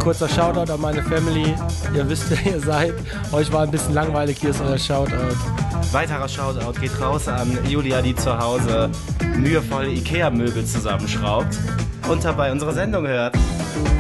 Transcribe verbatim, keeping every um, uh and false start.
kurzer Shoutout an meine Family. Ihr wisst, wer ihr seid. Euch war ein bisschen langweilig, hier ist euer Shoutout. Weiterer Shoutout geht raus an Julia, die zu Hause mühevoll Ikea-Möbel zusammenschraubt und dabei unsere Sendung hört.